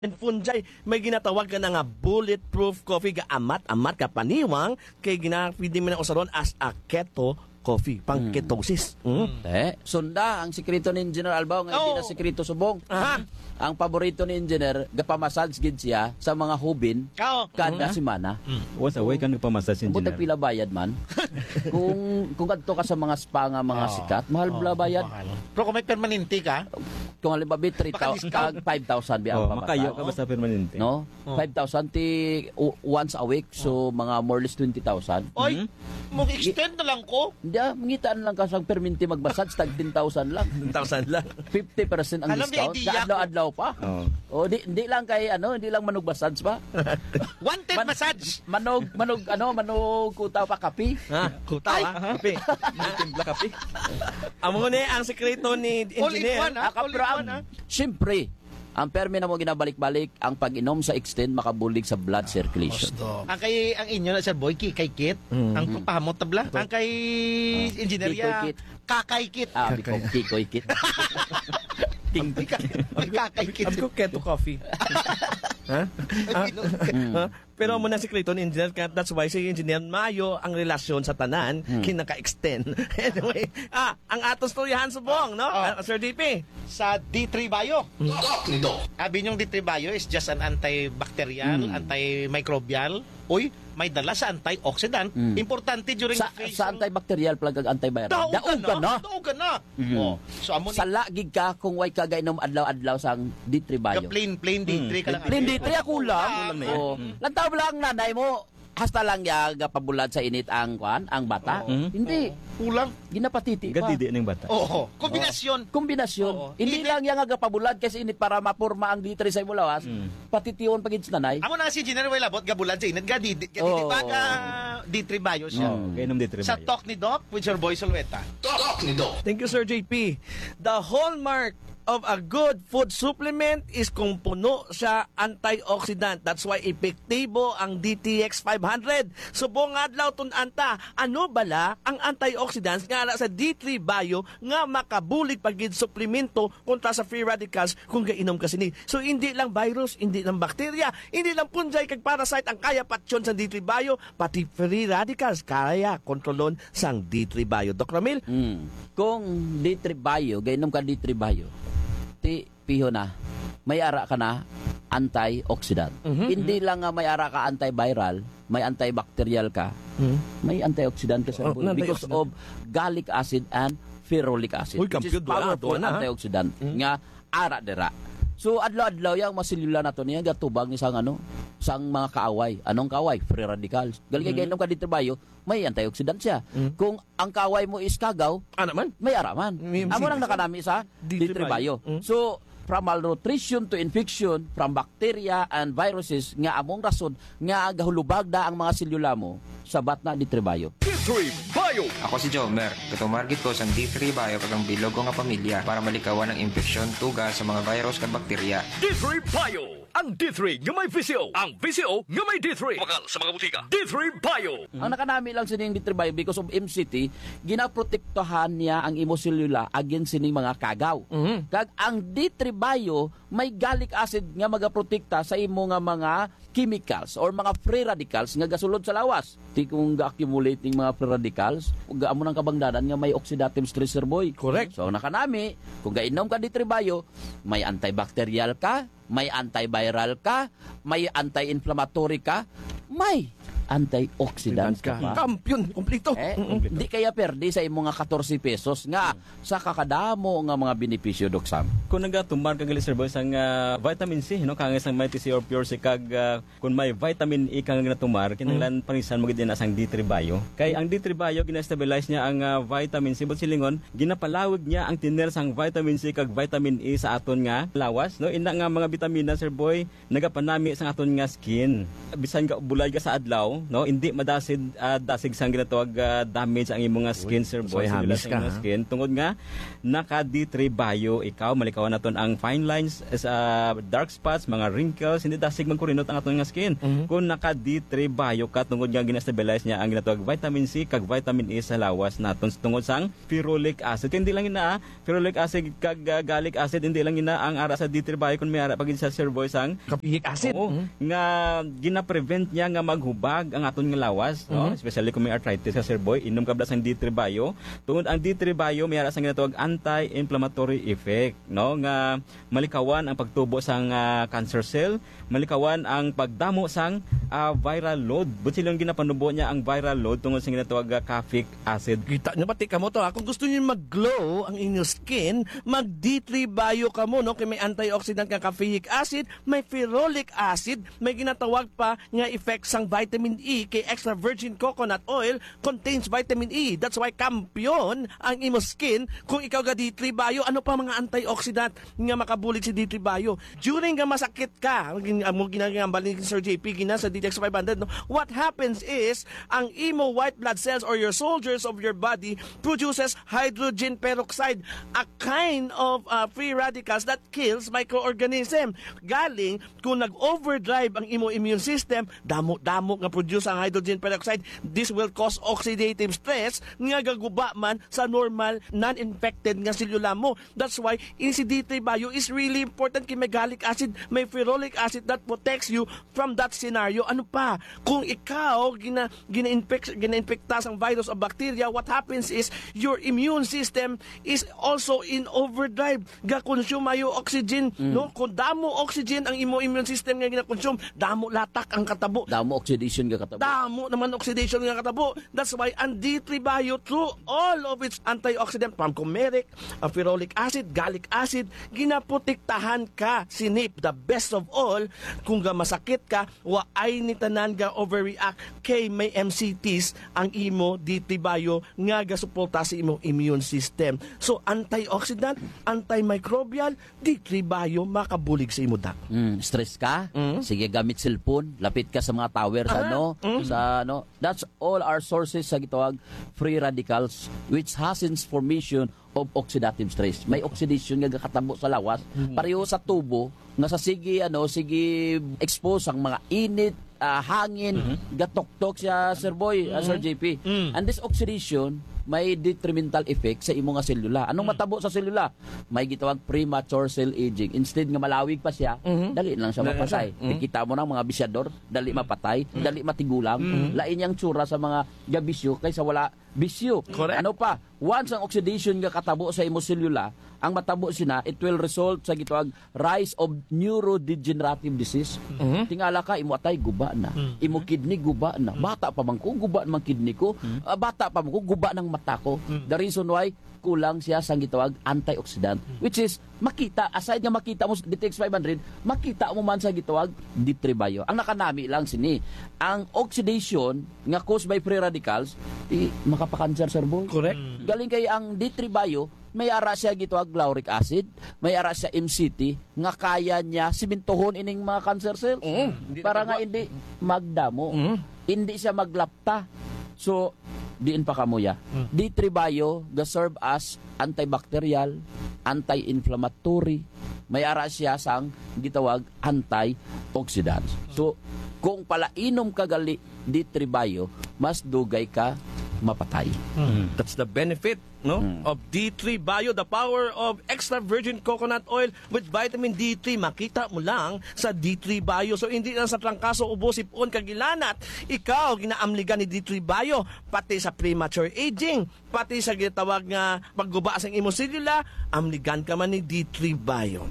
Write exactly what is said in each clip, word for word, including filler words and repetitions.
And fungi, may ginatawag ka na nga bulletproof coffee ga amat-amat ka paniwang kay ginapili mo na usaron as a keto coffee, pang Mm. ketosis. Mm. Eh, sunda ang sikreto ni Engineer Albaw nga hindi Oh. na sikreto subong. Aha. Ang paborito ni Engineer gapamassage gid siya sa mga hubin Kao. kada semana. Once a week ka nagpamassage Kung engineer. pila bayad man. kung kung kadto ka sa mga spa nga mga Oh. sikat, mahal pila bayad. Mahal. Pero kung may permanente ka, Kung halimbawa three Baka thousand discount. kag five thousand biya Oh, ang makayo pamasa. ka basta permanente. No? Oh. five thousand ti u- once a week, so mga more or less twenty thousand. oy, mag-extend na lang ko. Hindi ah, mangitaan lang ka sa perminti magmassage tag ten thousand lang. one thousand lang. fifty percent ang Alam, may discount. idea Sa adlaw-adlaw pa. Oh. O di, di lang kay ano, hindi lang manog massage pa. Wanted Man- massage. Manog manog ano, manog kutaw pa kapi. Ha? Kutaw Ay. ha? Kape. Timpla kape. Amo ni ang sekreto ni All in engineer. one, ha? Ah, All in pero one, ha? ang, siyempre, ang permi na mo ginabalik-balik, ang pag-inom sa extend makabulig sa blood circulation. Ang kay ang inyo na Sir Boy, ki- kay Kit, Mm. ang papahamot tabla. Ang kay engineerya, Kikoy Kit. kakay Kit. Ah, biko, kikoy kit. King kakay Kit. Sabi ko keto coffee. ha? Ha? Mm. Ha? Pero mo na sekreto ni engineer, kaya that's why si engineer mayo ang relasyon sa tanan Hmm. kinaka-extend. Anyway, ah, ang atos storyahan subong, no? Oh. Ah, Sir D P. Sa D three Bio. Sabi niyong D three Bio is just an antibacterial, Mm. antimicrobial. Uy, may dala sa antioxidant. Mm. Importante during Sa, the phase. sa antibacterial plug ag antiviral. Daog ka Daog ka na. Daog ka na. Mhm. Oh, so amo ni Sa lagig ka kung way ka gainom adlaw-adlaw sang D three ka bio. plain plain D three ka lang. Plain D three ako lang. Kulang na yan. Oh. Lantaw lang nanay mo. Hasta lang ya gapabulad sa init ang kwan, ang bata. Mm. Hindi. Kulang. Ginapatiti pa. Gadidi ng bata. Oo, kombinasyon. Kombinasyon. Oo. Hindi Init. lang yan nga gapabulad kasi init para mapurma ang D three sa imulawas. Mm. Patitiyon pagid sa nanay. Amo na si General Wailabot gabulan sa init gadi gadi Oo. ba ka D three Bio siya. Oo. Kaya nung detribayo. Sa talk ni Doc with your boy Solweta. Thank you, Sir J P. The hallmark of a good food supplement is kung puno siya antioxidant. That's why epektibo ang D T X five hundred. Subong adlaw tun anta, ano bala ang antioxidants nga na sa D three Bio nga makabulig pagid suplemento kontra sa free radicals kung gainom ka sini. So hindi lang virus, hindi lang bakterya, hindi lang fungi kag parasite ang kaya patyon sa D three Bio, pati free radicals kaya kontrolon sang D three Bio. Doc Ramil? Mm. Kung D three bio, gainom ka D three bio, ti piho na, may ara ka na antioxidant. Mhm. Hindi lang nga may ara ka antiviral, may antibacterial ka, may antioxidant ka sa Oh, buhay because antioxidant. of gallic acid and ferulic acid, Uy, which is kampiyon, wala, powerful wala, ha? antioxidant nga ara dira. So adlaw-adlaw yang masilula nato niya gatubag ni sang ano, sang mga kaaway. Anong kaaway? Free radicals. Gali kay gainom ka dito bayo, may antioxidant siya. Kung ang kaaway mo is kagaw, Ah naman? may araman. May- Amo lang nakanami sa D three D three bio. bio. Mm. So, from malnutrition to infection, from bacteria and viruses, nga among rason, nga gahulubag da ang mga selula mo, sabat na D three bio. Ako si Jomer. Katumargit ko sa D three Bio kag ang bilog ko nga pamilya para malikawan ang infeksyon tuga sa mga virus kag bakterya. D three Bio. Ang D three nga may V C O. Ang V C O nga may D three. Makal sa mga butika. D three Bio. Ang nakanami lang sining D three bio because of M C T, ginaprotektahan niya ang imo selula against sining mga kagaw. Mhm. Kag ang D three bio may gallic acid nga magaprotekta sa imo nga mga chemicals or mga free radicals nga gasulod sa lawas. Ti kung ga-accumulate ning mga free radicals, gaamo nang kabangdanan nga may oxidative stressor boy. Correct. So nakanami, kung gainom ka D three bio, may antibacterial ka, may antiviral ka, may anti-inflammatory ka, may antioxidant ka pa. Kampiyon, kumplito. Eh, di kaya perdi sa imong nga fourteen pesos nga sa kakadamo nga mga benepisyo Doc Sam. Kung nagatumbar kag gali sir boy sang ah, vitamin C no kang isang mighty C or pure C kag ah, kung may vitamin E kang natumar kinahanglan panisan mo gid na sang D three bio. Kay ang D three bio gina-stabilize niya ang ah, vitamin C but silingon ginapalawig niya ang tiner sang vitamin C kag vitamin E sa aton nga lawas no ina nga mga bitamina sir boy nagapanami sa aton nga skin. Bisan ka bulay ka sa adlaw Bio, no, hindi madasid uh, dasig sang ginatawag uh, damage ang imong nga skin, Sir Boy, so sa hamis sa imong ka, ha? skin tungod nga naka D three Bio ikaw malikawan naton ang fine lines sa dark spots, mga wrinkles, hindi dasig magkurinot ang aton nga skin. Mhm. Kung naka D three Bio ka tungod nga gina-stabilize niya ang ginatawag vitamin C kag vitamin E sa lawas naton tungod sang ferulic acid. Kaya hindi lang ina ferulic acid kag uh, gallic acid, hindi lang ina ang ara sa D three Bio kun may ara pag sa Sir Boy sang Kapihik acid. Oo, Mhm. nga gina-prevent niya nga maghubag ang aton nga lawas, no? Mhm. Especially kung may arthritis ka, Sir Boy, inom ka blas ang D three Bio. Tungod ang D three Bio may ara sang ginatawag anti-inflammatory effect, no? Nga malikawan ang pagtubo sang ah, cancer cell, malikawan ang pagdamo sang ah, viral load. But silang ginapanubo niya ang viral load tungod sa ginatawag uh, caffeic acid. Kita nyo, pati ka mo to ha. Kung gusto nyo mag-glow ang inyong skin, mag D three Bio ka mo, no? Kaya may antioxidant ka caffeic acid, may ferulic acid, may ginatawag pa nga effect sang vitamin E kay extra virgin coconut oil contains vitamin E. That's why kampiyon ang imo skin kung ikaw ga D three Bio. Ano pa mga antioxidant nga makabulig si D three Bio? During nga masakit ka, mo ginagambal ni Sir J P gina sa D T X five hundred, no? What happens is ang imo white blood cells or your soldiers of your body produces hydrogen peroxide, a kind of uh, free radicals that kills microorganism. Galing kung nag-overdrive ang imo immune system, damo-damo nga produce ang hydrogen peroxide. This will cause oxidative stress nga gaguba man sa normal non-infected nga selula mo. That's why in si D three Bio is really important kay may gallic acid, may ferulic acid that protects you from that scenario. Ano pa? Kung ikaw gina gina-infect gina-infectas ang virus o bacteria, what happens is your immune system is also in overdrive. Ga-consume ayo oxygen, no? Kung damo oxygen ang imo immune system nga gina-consume, damo latak ang katabo. Damo oxidation ka katabo. Damo naman oxidation nga katabo. That's why ang D three Bio, through all of its antioxidant, from turmeric, uh, ferulic acid, gallic acid, ginaprotektahan ka sinip. The best of all, kung ga masakit ka, wa ay ni tanan ga overreact kay may M C Ts ang imo D three Bio nga gasuporta sa imong immune system. So antioxidant, antimicrobial, D three Bio makabulig sa imo dak. Mm, stress ka? Mm. Sige, gamit cellphone, lapit ka sa mga tower sa Ah, ano, mm. sa ano. That's all our sources sa gitawag free radicals which hastens formation of oxidative stress. May oxidation nga katabo sa lawas, pareho sa tubo nga sa sige ano, sige expose ang mga init, ah, hangin, gatok-tok siya Sir Boy, ah, Sir J P. And this oxidation may detrimental effect sa imong nga selula. Anong matabo sa selula? May gitawag premature cell aging. Instead nga malawig pa siya, dali lang siya Dali lang mapatay. siya. Mhm. Kita mo ng mga bisyador, dali mapatay, dali matigulang, lain yang tsura sa mga gabisyo kaysa wala bisyo. Correct. Ano pa? Once ang oxidation nga katabo sa imong selula, ang matabo sina, it will result sa gitawag rise of neurodegenerative disease. Tingala ka, imo atay guba na. Imo kidney guba na. Bata pa man ko, guba man kidney ko. Ah, bata pa man ko, guba ng mata ko. The reason why kulang siya sa gitawag antioxidant, which is makita, aside nga makita mo sa D T X five hundred, makita mo man sa gitawag D three Bio. Ang nakanami lang sini, ang oxidation nga caused by free radicals, i makapakanser, Sir Boy. Correct. Galing kay ang D three Bio, may ara siya gitawag lauric acid, may ara siya M C T nga kaya niya simintohon ining mga cancer cells Mm. para nga hindi magdamo, Mm. hindi siya maglapta. So diin pa kamuya. D three Bio ga serve as antibacterial, anti-inflammatory, may ara siya sang gitawag antioxidants. So kung palainom ka gali D three Bio, mas dugay ka mapatay. That's the benefit, no, of D three Bio, the power of extra virgin coconut oil with vitamin D three. Makita mo lang sa D three Bio. So hindi lang sa trangkaso, ubo, sipon, kagilanat, ikaw ginaamligan ni D three Bio, pati sa premature aging, pati sa gitawag nga pagguba sa imong selula, amligan ka man ni D three Bio.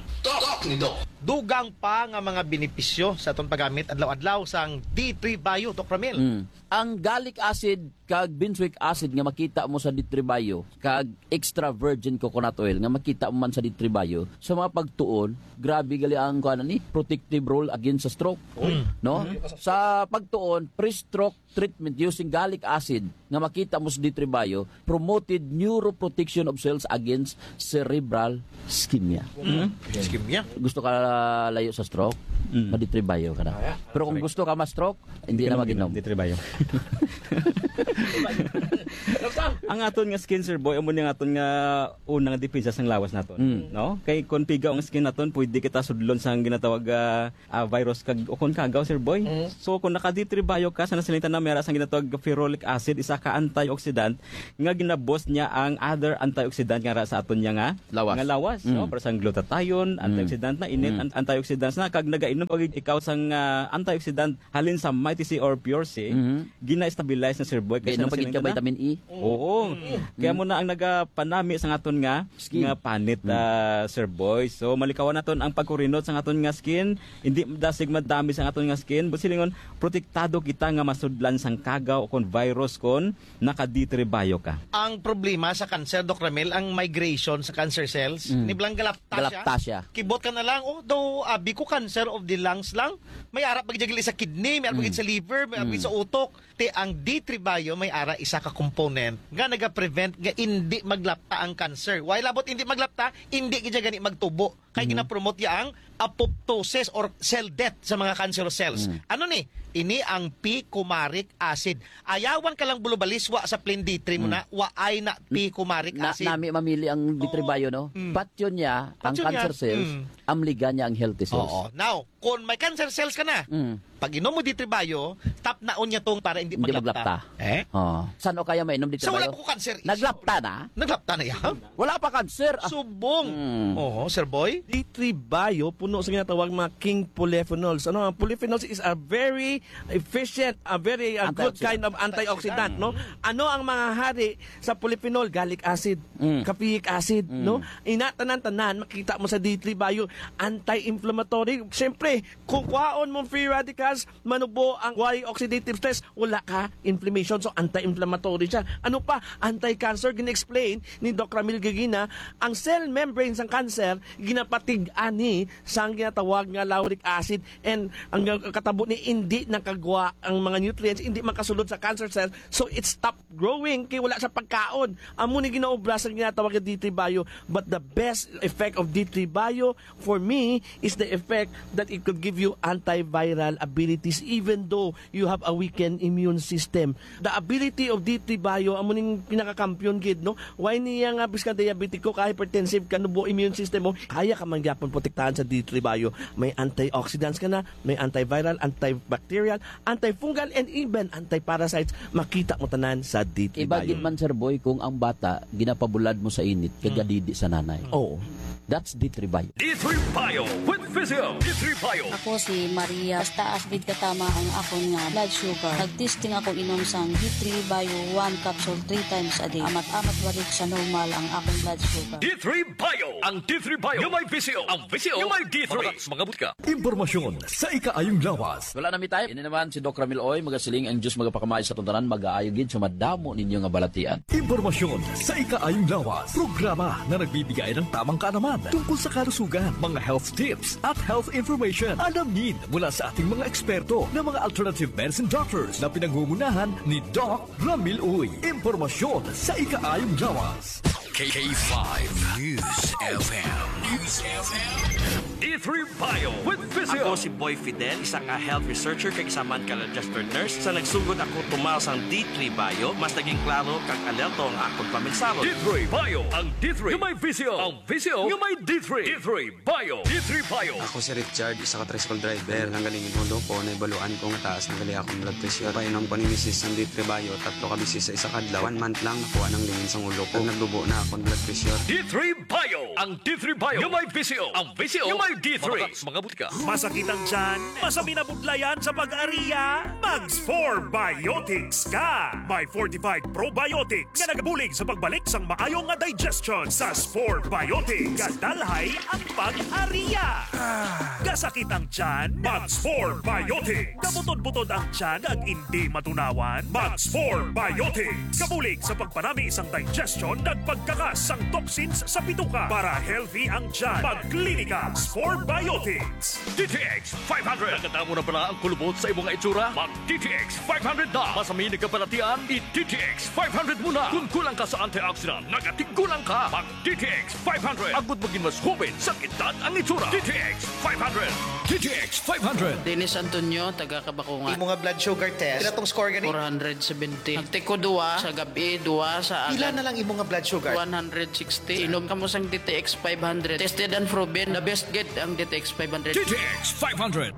Dugang pa nga mga benepisyo sa atong paggamit adlaw-adlaw sang D three Bio, Doc Ramil. Mm. Ang gallic acid kag benzoic acid nga makita mo sa D three Bio, kag extra virgin coconut oil nga makita mo man sa D three Bio, sa mga pagtuon, grabe gali ang kuan ni protective role against sa stroke. No? Sa pagtuon, pre-stroke treatment using gallic acid nga makita mo sa D three Bio, promoted neuroprotection of cells against cerebral ischemia. Ischemia. Gusto ka layo sa stroke? Mm. Ma-D three Bio ka na. Pero kung gusto ka ma-stroke, hindi na mag-inom. D three Bio. Ang aton nga skin, Sir Boy, amo ni nga aton nga unang depensa sang lawas naton, Mm. no? Kay kon pigaw ang skin naton, pwede kita sudlon sa ginatawag ah, ah, virus kag o kon kagaw, Sir Boy. So kung naka D three Bio ka sa nasalita na mera sang ginatawag ferrolic acid, isa ka antioxidant nga ginabos niya ang other antioxidant nga ra sa aton niya nga Lawas. nga lawas, Mm. no? Para sang glutathione, antioxidant na init, Mm. an- antioxidants na kag nagainom pag ikaw sang ah, antioxidant halin sa Mighty C or Pure C, Mhm. gina-stabilize na, Sir Boy. Kaya nang pagin ka vitamin E. Oo. Kaya mo na ang nagapanami sa aton nga Skin. nga panit, ah, Sir Boy. So malikawan naton ang pagkurinot sa aton nga skin, hindi dasig madami sa aton nga skin, but silingon protektado kita nga masudlan sang kagaw o kon virus kon naka D three Bio ka. Ang problema sa cancer, Doc Ramel, ang migration sa cancer cells, Mm. niblang galapta Galapta siya. Kibot ka na lang, oh, do abi ko cancer of the lungs lang. May ara pagjagili sa kidney, may ara pagid sa liver, may ara pagid sa utok. Te ang D three Bio may ara isa ka component nga naga-prevent nga hindi maglapta ang cancer. Why labot hindi maglapta, hindi gid gani magtubo. Kay gina-promote ya ang apoptosis or cell death sa mga cancerous cells. Ano ni? Ini ang p-coumaric acid. Ayawan ka lang bulubaliswa sa plain D three mo na, waay na p-coumaric Na, acid. nami mamili ang D three Oo. Bio, no? Mm. Patyon niya, ang Patyon cancer niya. cells, Mm. amliga niya ang healthy cells. Oo. Now, kung may cancer cells ka na, Mm. pag inom mo D three Bio, tap na on niya tong para hindi, Hindi maglapta. maglapta. Eh? Oh. Saan o kaya mainom D three So wala Bio? po ko cancer issue. Naglapta na? Naglapta na yan. Wala pa cancer. Ah. Subong. Mm. Oo, Sir Boy. D three Bio, puno sa ginatawag mga king polyphenols. Ano, ang polyphenols is a very efficient, a very a good Antioxidant. kind of antioxidant, no? Ano ang mga hari sa polyphenol? Gallic acid, Mm. caffeic acid, no? Inatanan-tanan, makita mo sa D three Bio, anti-inflammatory. Siyempre, kung kuhaon mo free radicals, manubo ang Y oxidative stress, wala ka inflammation, so anti-inflammatory siya. Ano pa? Anti-cancer, gina-explain ni Doc Ramil Gagina, ang cell membrane ng cancer, ginapatig-ani sa ginatawag nga lauric acid, and ang katabo ni hindi nakagwa ang mga nutrients, hindi makasulod sa cancer cell, so it stop growing, kaya wala sa pagkaon. Amo ni ginaobra sa ginatawag nga D three Bio, but the best effect of D three Bio, for me, is the effect that it could give you antiviral abilities even though you have a weakened immune system. The ability of D three Bio, amo ning pinakakampiyon gid, no? Why niya nga biskan diabetiko ka hypertensive ka no immune system mo, kaya ka man gyapon protektahan sa D three Bio. May antioxidants ka na, may antiviral, antibacterial, antifungal, and even antiparasites. Makita mo tanan sa D three Bio. Ibagin man, Sir Boy, kung ang bata, ginapabulad mo sa init, kagadidi sa nanay. Oo. That's D three Bio. D three Bio with Physio. D three Bio. Ako si Maria. Basta asbid katama ang akong nga blood sugar. Nagtesting ako inom sang D three Bio one capsule three times a day. Amat-amat balik sa normal ang akong blood sugar. D three Bio. Ang D three Bio yung may Physio. Ang Physio yung may D three. Mga butka. Impormasyon sa ikaayong lawas. Wala na mi tayo. Ini naman si Doc Ramil Oy, magasiling ang Diyos magapakamay sa tuntanan, mag-aayo gid sa madamo ninyo nga balatian. Impormasyon sa ikaayong lawas. Programa na nagbibigay ng tamang kaalaman tungkol sa kalusugan, mga health tips at health information. Alamin mula sa ating mga eksperto na mga alternative medicine doctors na pinangungunahan ni Doc Ramil Uy. Impormasyon sa ikaayong lawas. K five News F M. News F M. D three Bio with Physio. Ako si Boy Fidel, isang uh, health researcher kag isaman ka registered nurse. Sa nagsugod ako tumal sang D three Bio, mas naging klaro kag alerto ang akong paminsaro. D three Bio. Ang D three yung may Physio. Ang Physio yung may D three. D three Bio. D three Bio. Ako si Richard, isa ka tricycle driver. Nang galing inulo ko, naibaluan ko nga taas ng gali akong blood pressure. Painom ko ni Missus ng D three Bio, tatlo ka bisis sa isa kadlaw. One month lang nakuha ng lingin sa ulo ko. Nagdubo na akong blood pressure. D three Bio. Ang D three Bio nga may V C O. Ang V C O nga may D three. Mabaka sa mga butika. Masakit ang tiyan? Masami na budlayan sa pag-ariya? Mags four Biotics ka! May fortified probiotics nga nagabulig sa pagbalik sang maayo nga digestion sa four Biotics. Kadalhay ang pag-ariya. Gasakit ang tiyan? Mags four Biotics. Kabutod-butod ang tiyan at hindi matunawan? Mags four Biotics. Kabulig sa pagpanami isang digestion at pagkakas sang toxins sa bituka para healthy ang tiyan. Magklinika four Biotics. D T X five hundred. Naganda mo na pala ang kulubot sa imong itsura? Mag D T X five hundred na. Masami ka palatian? I-D T X five hundred muna. Kung kulang ka sa antioxidant, nagatiggulang ka. Mag D T X five hundred. Agud maging mas hubin sa edad ang itsura. D T X five hundred. D T X five hundred. Dennis Antonio, taga Kabakungan. Imo nga blood sugar test. Pila tong score gani? four seventy. Nagtiko duwa sa gabi, duwa sa Pila agad. na lang imo nga blood sugar? one sixty. Inom ka mo sang D T X five hundred. Tested and proven. The best get ang D T X five hundred. D T X five hundred.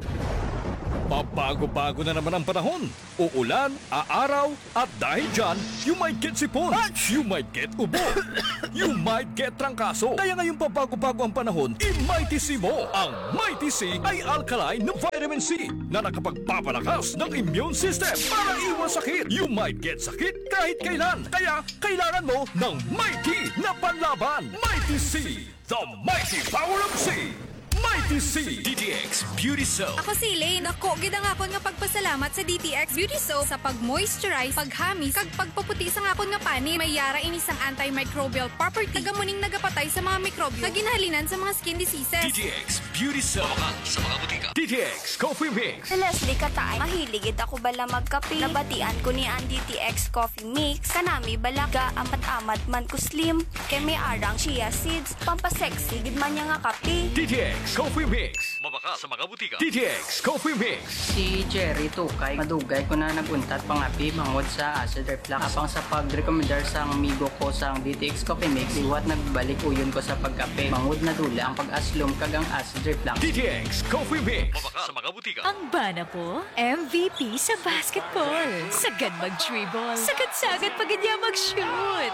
Pabago-bago na naman ang panahon. Uulan, aaraw, at dahil dyan, you might get sipon, you might get ubo, you might get trangkaso. Kaya ngayong pabago-bago ang panahon, i-Mighty C mo. Ang Mighty C ay alkaline na vitamin C na nakapagpapalakas ng immune system para iwas sakit. You might get sakit kahit kailan. Kaya kailangan mo ng Mighty na panlaban. Mighty C, the mighty power of C. Mighty C. D T X Beauty Soap. Ako si Elaine. Dako gid ang akon nga pagpasalamat sa D T X Beauty Soap sa pag-moisturize, paghamis, kag pagpaputi sa akon nga pani. May yara ini sang antimicrobial property. Tagamuning nagapatay sa mga mikrobyo nga ginahalinan sa mga skin diseases. D T X Beauty Soap. Mabaka sa mga butika. D T X Coffee Mix. Sa Leslie Katay, mahiligid ako bala magkape. Nabatian ko ni ang D T X Coffee Mix. Kanami balaga, amat-amat man ko slim. Kay may arang chia seeds. Pampasexy, gid man niya nga kape. D T X Coffee Mix. Mabaka sa mga butika. D T X Coffee Mix. Si Jerry Tukay, madugay ko na naguntat pangapi mangod sa acid reflux. Apang sa pag-recommendar sa amigo ko sa D T X Coffee Mix, iwat nagbalik uyon ko sa pagkape. Mangod na dula ang pag-aslom kag ang acid reflux. D T X Coffee Mix. Mabaka sa mga butika. Ang bana ko, M V P sa basketball. Sagad mag-dribble. Sagad-sagad pag niya mag-shoot.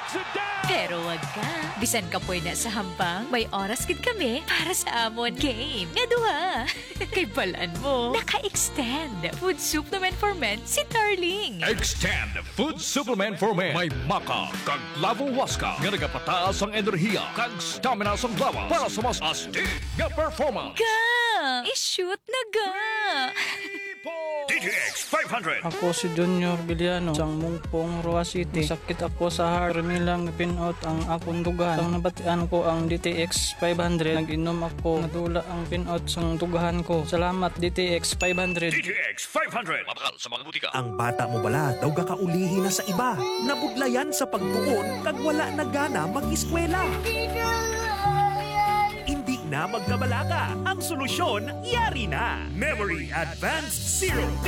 Pero wag ka. Bisan ka po na sa hambang, may oras gid kami para sa amon game. Nga duha. Kay balaan mo, naka-extend. Food supplement for men si Darling. Extend Food Supplement for Men. May maka kag lavo waska nga nagapataas ang enerhiya kag stamina sa lawa para sa mas astig nga performance. Ga! I-shoot na ga! D T X five hundred. Ako si Junior Biliano, sang Mungpong, Roa City. Sakit ako sa heart. Milang pinout ang akong dugan. Sang nabatian ko ang D T X five hundred, nag-inom ako. Nadula ang pinout sang dugahan ko. Salamat D T X five hundred. D T X five hundred. Mabakal sa mga butika. Ang bata mo bala daw gakaulihi na sa iba. Nabudlayan sa pagtuon kag wala na gana mag-eskwela. Hindi na magkabalaga. Ang solusyon, yari na. Memory Advanced Zero D